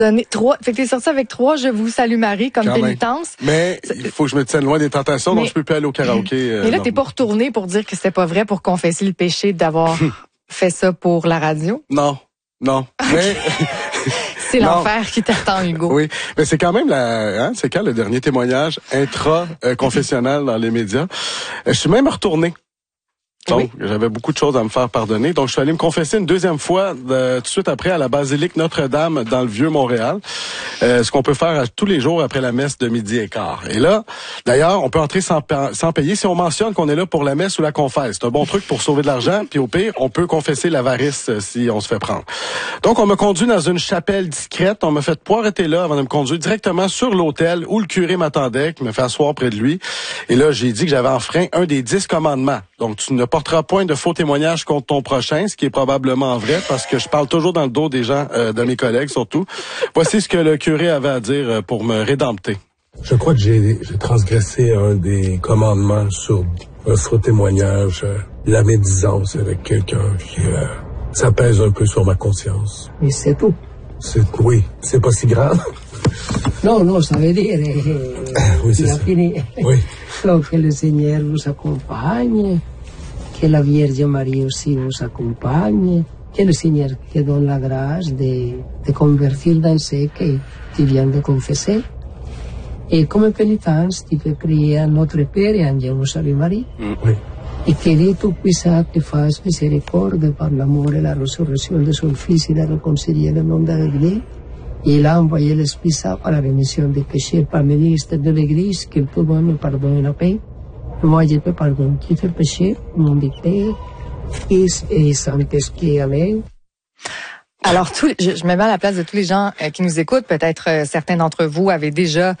Fait que t'es sorti avec 3 Je vous salue Marie comme pénitence. Mais il faut que je me tienne loin des tentations, donc je peux plus aller au karaoké. Mais là, t'es pas retourné pour dire que c'était pas vrai, pour confesser le péché d'avoir fait ça pour la radio? Non. Mais... C'est l'enfer qui t'attend, Hugo. Oui, mais c'est quand même c'est quand le dernier témoignage confessionnel dans les médias. Je suis même retourné. Donc, j'avais beaucoup de choses à me faire pardonner. Donc, je suis allé me confesser une deuxième fois, tout de suite après, à la basilique Notre-Dame, dans le Vieux-Montréal. Ce qu'on peut faire tous les jours après la messe de 12h15. Et là, d'ailleurs, on peut entrer sans payer si on mentionne qu'on est là pour la messe ou la confesse. C'est un bon truc pour sauver de l'argent. Puis au pire, on peut confesser l'avarice si on se fait prendre. Donc, on m'a conduit dans une chapelle discrète. On m'a fait poireter là avant de me conduire directement sur l'autel où le curé m'attendait, qui me fait asseoir près de lui. Et là, j'ai dit que j'avais enfreint un des 10 commandements. Donc, tu ne porteras point de faux témoignages contre ton prochain, ce qui est probablement vrai, parce que je parle toujours dans le dos des gens, de mes collègues surtout. Voici ce que le curé avait à dire pour me rédempter. Je crois que j'ai transgressé un des commandements sur un faux témoignage, la médisance avec quelqu'un qui... ça pèse un peu sur ma conscience. Mais c'est tout. Oui, c'est pas si grave. Non, ça veut dire... oui, c'est ça. Fini. Oui. Donc, que le Seigneur vous accompagne, que la Vierge Marie aussi vous accompagne, que le Seigneur te donne la grâce de convertir dans ce que tu viens de confesser. Et comme pénitence, tu peux prier à notre Père et à Je vous salue Marie. Oui. Et que Dieu Tout-Puissant te fasse miséricorde par l'amour et la résurrection de son Fils et la réconcilier le monde avec Dieu. Et il a envoyé l'Esprit Saint par la rémission des péchés par le ministre de l'Église, qu'il tout le monde me pardonne la paix. Moi, je te pardonne tous tes péchés, au nom du Père, Fils et Saint-Esprit. Amen. Alors, je me mets à la place de tous les gens qui nous écoutent. Peut-être certains d'entre vous avaient déjà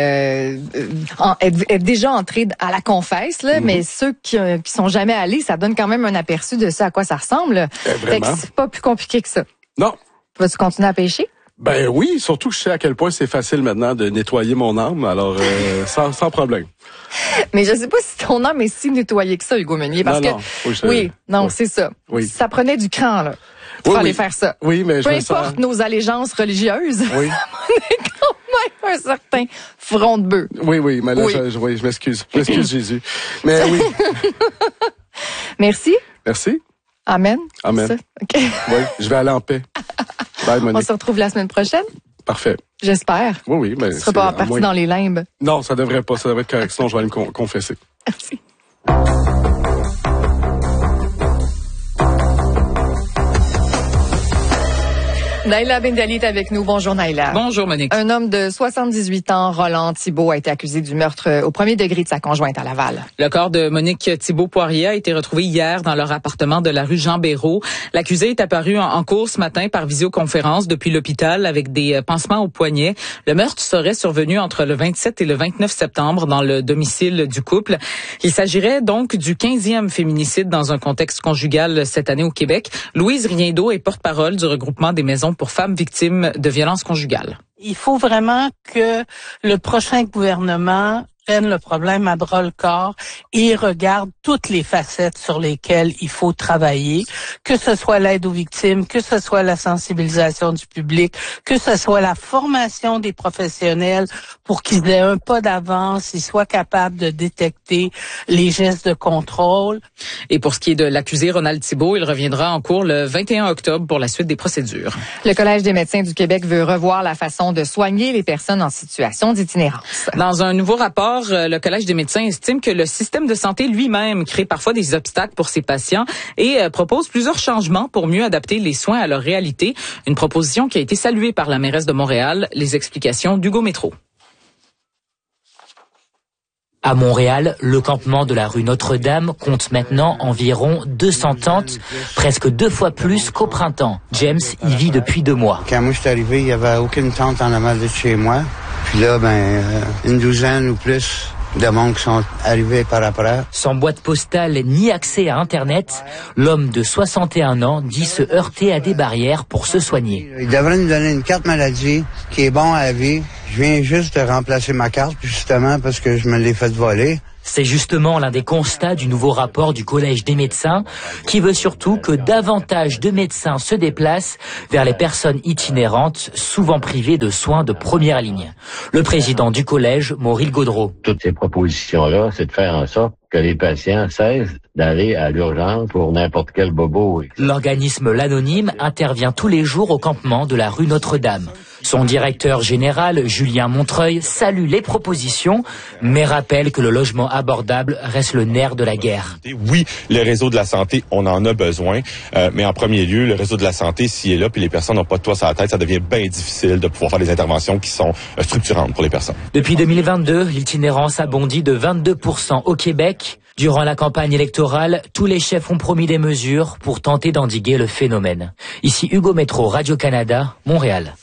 êtes déjà entrés à la confesse, là, mais ceux qui sont jamais allés, ça donne quand même un aperçu de ça à quoi ça ressemble. Fait que c'est pas plus compliqué que ça. Non. Vas-tu continuer à pécher? Ben oui, surtout que je sais à quel point c'est facile maintenant de nettoyer mon âme, alors sans problème. Mais je sais pas si ton âme est si nettoyée que ça, Hugo Meunier, parce c'est ça. Oui. Ça prenait du cran, là. Pour aller faire ça. Oui, mais peu importe nos allégeances religieuses. Oui. On est quand même un certain front de bœuf. Oui, mais là, je m'excuse. Je m'excuse, Jésus. Mais oui. Merci. Merci. Amen. Amen. Okay. Oui, je vais aller en paix. Bye, Monique. On se retrouve la semaine prochaine. Parfait. J'espère. Oui, mais... Tu seras pas parti dans les limbes. Non, ça devrait pas. Ça devrait être correct. Sinon, je vais aller me confesser. Merci. Naïla Bendali est avec nous. Bonjour Naïla. Bonjour Monique. Un homme de 78 ans, Roland Thibault, a été accusé du meurtre au premier degré de sa conjointe à Laval. Le corps de Monique Thibault-Poirier a été retrouvé hier dans leur appartement de la rue Jean-Béraud. L'accusé est apparu en cours ce matin par visioconférence depuis l'hôpital avec des pansements au poignet. Le meurtre serait survenu entre le 27 et le 29 septembre dans le domicile du couple. Il s'agirait donc du 15e féminicide dans un contexte conjugal cette année au Québec. Louise Riendeau est porte-parole du regroupement des maisons pour femmes victimes de violences conjugales. Il faut vraiment que le prochain gouvernement prenne le problème à bras-le-corps et regarde toutes les facettes sur lesquelles il faut travailler, que ce soit l'aide aux victimes, que ce soit la sensibilisation du public, que ce soit la formation des professionnels pour qu'ils aient un pas d'avance, ils soient capables de détecter les gestes de contrôle. Et pour ce qui est de l'accusé Ronald Thibault, il reviendra en cours le 21 octobre pour la suite des procédures. Le Collège des médecins du Québec veut revoir la façon de soigner les personnes en situation d'itinérance. Dans un nouveau rapport, le Collège des médecins estime que le système de santé lui-même crée parfois des obstacles pour ses patients et propose plusieurs changements pour mieux adapter les soins à leur réalité. Une proposition qui a été saluée par la mairesse de Montréal. Les explications d'Hugo Métro. À Montréal, le campement de la rue Notre-Dame compte maintenant environ 200 tentes, presque 2 fois plus qu'au printemps. James y vit depuis 2 mois. Quand moi je suis arrivé, il n'y avait aucune tente en avant de chez moi. Puis là, une douzaine ou plus de monde qui sont arrivés par après. Sans boîte postale ni accès à Internet, l'homme de 61 ans dit se heurter à des barrières pour se soigner. Il devrait nous donner une carte maladie qui est bon à la vie. Je viens juste de remplacer ma carte, justement, parce que je me l'ai fait voler. C'est justement l'un des constats du nouveau rapport du Collège des médecins qui veut surtout que davantage de médecins se déplacent vers les personnes itinérantes, souvent privées de soins de première ligne. Le président du collège, Maurice Gaudreau. Toutes ces propositions-là, c'est de faire en sorte que les patients cessent d'aller à l'urgence pour n'importe quel bobo. L'organisme L'Anonyme intervient tous les jours au campement de la rue Notre-Dame. Son directeur général, Julien Montreuil, salue les propositions, mais rappelle que le logement abordable reste le nerf de la guerre. Oui, le réseau de la santé, on en a besoin, mais en premier lieu, le réseau de la santé, s'il est là, puis les personnes n'ont pas de toit sur la tête, ça devient bien difficile de pouvoir faire des interventions qui sont structurantes pour les personnes. Depuis 2022, l'itinérance a bondi de 22% au Québec. Durant la campagne électorale, tous les chefs ont promis des mesures pour tenter d'endiguer le phénomène. Ici Hugo Métro, Radio-Canada, Montréal.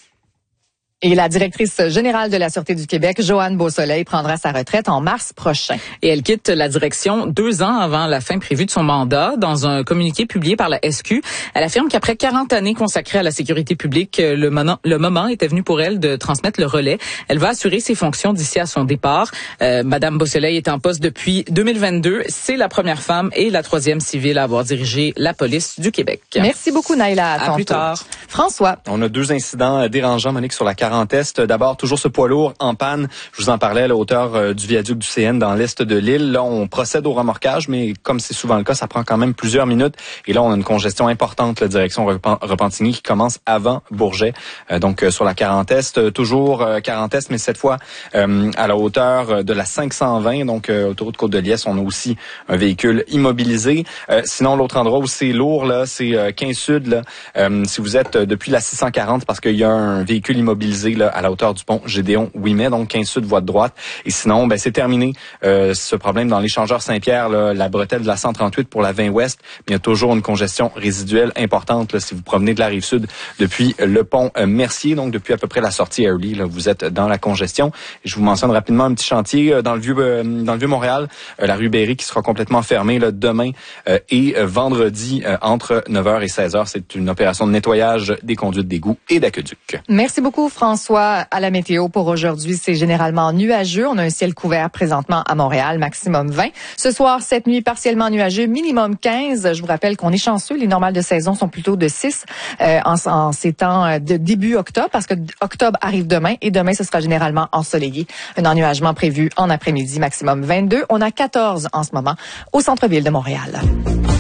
Et la directrice générale de la Sûreté du Québec, Joanne Beausoleil, prendra sa retraite en mars prochain. Et elle quitte la direction 2 ans avant la fin prévue de son mandat. Dans un communiqué publié par la SQ, elle affirme qu'après 40 années consacrées à la sécurité publique, le moment était venu pour elle de transmettre le relais. Elle va assurer ses fonctions d'ici à son départ. Madame Beausoleil est en poste depuis 2022. C'est la première femme et la 3e civile à avoir dirigé la police du Québec. Merci beaucoup, Naïla. À plus tard. François. On a 2 incidents dérangeants, Monique, sur la 40 Est. D'abord, toujours ce poids lourd en panne. Je vous en parlais à la hauteur du viaduc du CN dans l'est de l'île. Là, on procède au remorquage, mais comme c'est souvent le cas, ça prend quand même plusieurs minutes. Et là, on a une congestion importante, la direction Repentigny, qui commence avant Bourget. Donc, sur la 40 Est, toujours 40 Est, mais cette fois à la hauteur de la 520, donc autoroute Côte-de-Liesse, on a aussi un véhicule immobilisé. Sinon, l'autre endroit où c'est lourd, là, c'est 15 Sud. Là. Si vous êtes depuis la 640, parce qu'il y a un véhicule immobilisé là, à la hauteur du pont Gédéon-Ouimet, donc 15 Sud, voie de droite. Et sinon, c'est terminé ce problème dans l'échangeur Saint-Pierre, là, la bretelle de la 138 pour la 20 Ouest. Mais il y a toujours une congestion résiduelle importante là, si vous provenez de la Rive-Sud depuis le pont Mercier, donc depuis à peu près la sortie Early, là, vous êtes dans la congestion. Et je vous mentionne rapidement un petit chantier dans le vieux Montréal, la rue Berry qui sera complètement fermée là, demain et vendredi entre 9h et 16h. C'est une opération de nettoyage des conduites d'égouts et d'aqueducs. Merci beaucoup, François. À la météo pour aujourd'hui, c'est généralement nuageux. On a un ciel couvert présentement à Montréal, maximum 20. Ce soir, cette nuit, partiellement nuageux, minimum 15. Je vous rappelle qu'on est chanceux. Les normales de saison sont plutôt de 6 en ces temps de début octobre, parce que octobre arrive demain et demain, ce sera généralement ensoleillé. Un ennuagement prévu en après-midi, maximum 22. On a 14 en ce moment au centre-ville de Montréal.